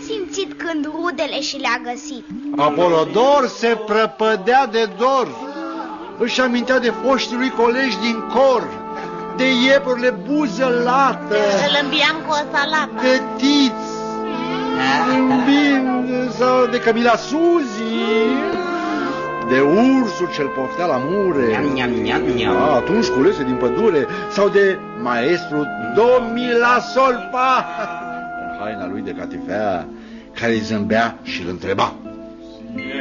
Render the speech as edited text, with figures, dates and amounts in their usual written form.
simțit când rudele și le-a găsit? Apolodor se prăpădea de dor. Își amintea de foștii lui colegi din cor, de iepurile buză lată, îl îmbiam cu o salată, de Tiț, sau de Camila Suzi, de ursul ce-l poftea la mure, atunci culese din pădure, sau de maestru Domila Solpa, în haina lui de catifea, care îi zâmbea și îl întreba: